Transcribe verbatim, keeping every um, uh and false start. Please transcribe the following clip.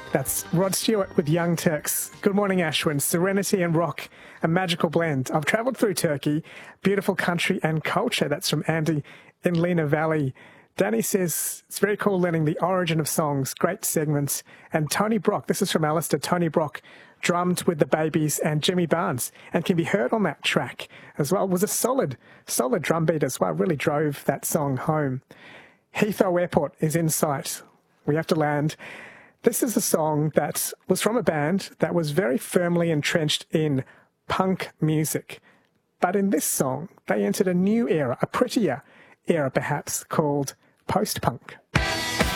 That's Rod Stewart with Young Turks. Good morning, Ashwin. Serenity and rock, a magical blend. I've travelled through Turkey, beautiful country and culture. That's from Andy in Lena Valley. Danny says, it's very cool learning the origin of songs, great segments. And Tony Brock, this is from Alistair, Tony Brock drummed with the Babies and Jimmy Barnes and can be heard on that track as well. It was a solid, solid drum beat as well, really drove that song home. Heathrow Airport is in sight. We have to land. This is a song that was from a band that was very firmly entrenched in punk music. But in this song, they entered a new era, a prettier era perhaps, called post-punk.